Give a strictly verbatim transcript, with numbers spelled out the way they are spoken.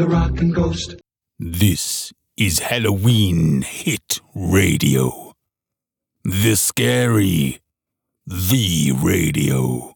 the Rockin' Ghost. This is Halloween Hit Radio. The Scary, the Radio.